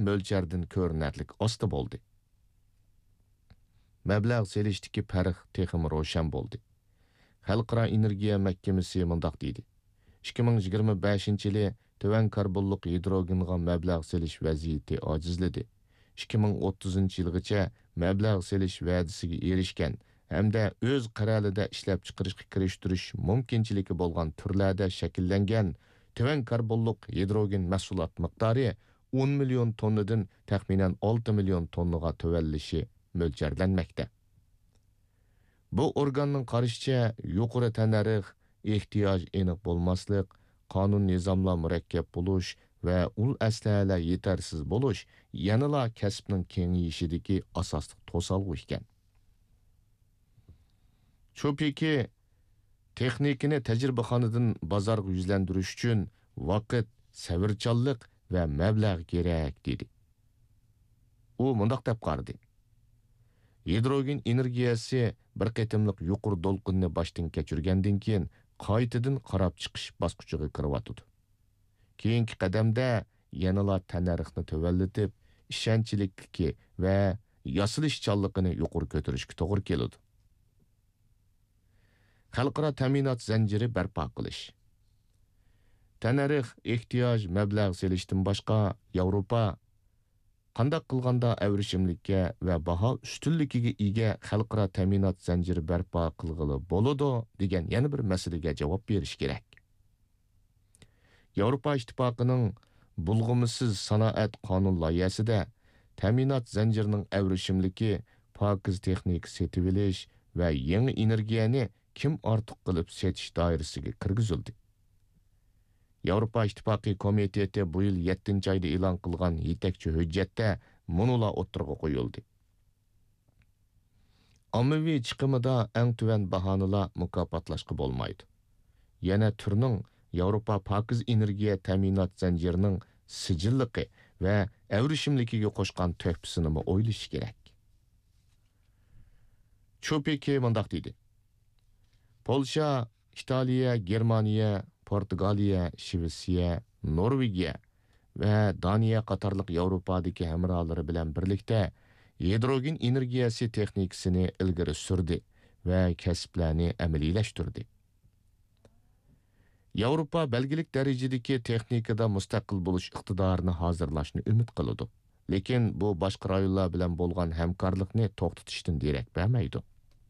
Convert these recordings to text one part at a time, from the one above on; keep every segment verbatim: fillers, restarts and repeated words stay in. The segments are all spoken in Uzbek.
mo'ljardan ko'rinarlik osti bo'ldi. Mablag' selishdiki farq texim ro'shan bo'ldi. Xalqaro energiya mahkamasi mundaq deydi. ikki ming yigirma beshinchi yili tuvan karbonliq gidrogenga mablag' selish vaziyati ojizladi. ikki ming o'ttizinchi yilgacha mablag' selish va'dasiga erishgan hamda o'z qarorida ishlab chiqarishga kirishtirish mumkinchiligi bo'lgan turlarda shakllangan tuvan karbonliq gidrogen mahsulot miqdori o'n million tonnadan taxminan olti million tonnaga tuvallishi mo'ljallanmoqda. Bu organning qarashicha yuqori tanarix, ehtiyoj aniq bo'lmaslik, qonun nizomlar murakkab bo'lish va ul aslahalar yetarsiz bo'lish yanala kasbning kengayishidagi asosli to'salg'u ekan. Chopiki texnikani tajribaxonadan bozorga yuzlantirish uchun vaqt, sabrchanlik va mablag' kerak dedi. U mundaq deb qaradi. Hidrogen energiyasi bir qatimliq yuqori to'lqinni boshdan kechirgandan keyin qaytadan qarab chiqish bosqichiga kiryotdi. Keyingi qadamda yanala tanarixni to'vallatib, ishonchlikligi va yosilishchanligini yuqori ko'tarishga to'g'ri keladi. Xalqaro ta'minot zanjiri barpo qilish. Tanarix, ehtiyoj, mablag' selishdan boshqa Yevropa qandaq qilganda avrishimlikka va baho ustunligiga ega xalqaro ta'minot zanjiri barpo qilg'ili bo'ladi degan yana bir masalaga javob berish kerak. Yevropa ittifoqining bulg'umisiz sanoat qonun loyihasida ta'minot zanjirining avrishimligi, pokiz texnik setib olish va yangi energiyani kim ortiq qilib setish doirasiga kirgizildi. Yevropa İttifaqı komiteti bu yil yettinchi oyda e'lon qilgan yetakchi hujjatda munula o'tirg'a qo'yildi. Ommaviy chiqimida eng tuvan bahonalar mukofotlashqa bo'lmaydi. Yana turning Yevropa pokiz energiya ta'minot zanjirining sijilligi va avrishimligiga qo'shgan tuhfasini o'ylash kerak. Chopiki mundaq deydi. Polsha, Italiya, Germaniya, Portugaliya, Shvetsiya, Norvegiya va Daniya qatorliq Yevropadagi hamrohlari bilan birlikda hidrogen energiyasi texnikasini ilgari surdi va kasblarni amaliylashtirdi. Yevropa belgilik darajadagi texnikada mustaqil bo'lish iqtidorini hozirlashni umid qiladi. Lekin bu boshqa rayonlar bilan bo'lgan hamkorlikni to'xtatishdan derak bermaydi.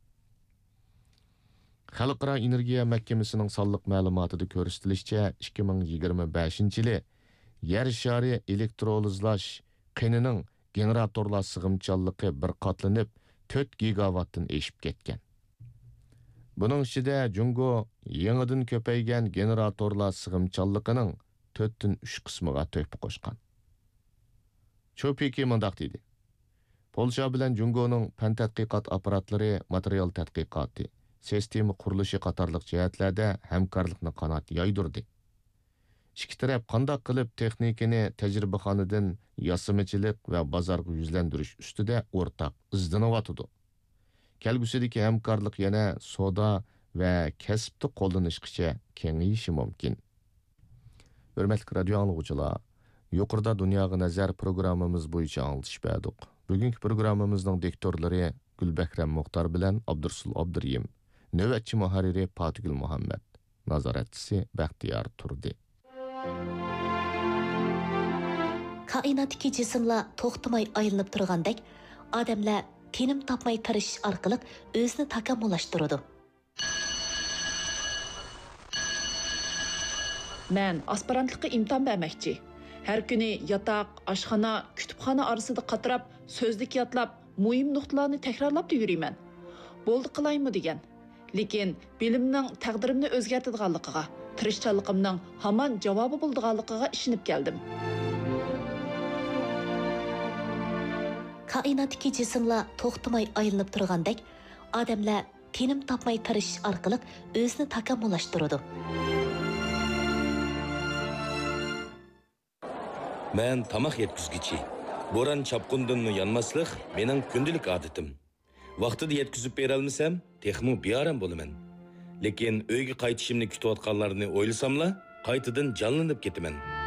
Xalqaro energiya mahkamasining sonliq ma'lumotida ko'rsatilishicha ikki ming yigirma beshinchi yili yer shari elektrolizlash qinining generatorlar sig'imchanligi bir qatlanib to'rt gigawattdan eshib ketgan. Buning ichida Jungo yangidan ko'paygan generatorlar sig'imchanligining to'rtdan uch qismiga to'p qo'shgan. Chopiki mundaq dedi. Polsha bilan Jungoning fan tadqiqot apparatlari material tadqiqoti sistema qurilishi qatorliq jihatlarda hamkorlikni qanot yoydirdi. Ikki taraf qanday qilib texnikani tajribaxonadan yasamachilik va bozorga yuzlantirish ustida o'rtaq izlanayotdi. Kelgusidagi hamkorlik yana savdo va kasbda qo'llanishgacha kengayishi mumkin. Hurmatli radio anglovchilar, yuqorida dunyoga nazar programmamiz bo'yicha anglitish berdik. Bugungi programmamizning diktorlari Gulbakram Muxtor bilan Abdursul Abduryim. Növətçi muharriri Fatgül Muhammed, nazaratçisi Baxtiyor Turdi. Kainatdagi jismlar to'xtamay aylanib turgandek, odamlar tinim topmay tirishish orqali o'zini takomillashtiradi. Men aspirantlikqa imtihon bermoqchi. Har kuni yotoq, oshxona, kutubxona orasida qatirab, so'zlik yotlab, muhim nuqtalarni takrorlab yuriyman. Bo'ldi qilaymi degan. Lekin bilimning taqdirimni o'zgartirganligiga, tirishchanligimning hamon javobi bo'lganligiga ishonib keldim. Kainatdagi jismlar to'xtamay aylanib turgandek, odamlar tinim topmay tirishish orqali o'zini takomillashtiradi. Men tamoq yetkizgichi. Bo'ron chapqundan yanmaslik mening kundalik odatim. Vaqtida yetkizib bera olmasam, texmo bearam bo'laman. Lekin uyga qaytishimni kutayotganlarni o'ylasamla, qaytadan jonlanib ketaman.